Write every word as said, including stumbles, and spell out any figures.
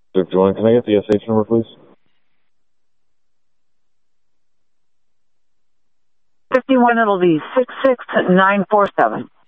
fifty-one, can I get the S H number, please? fifty-one, it'll be six six nine four seven.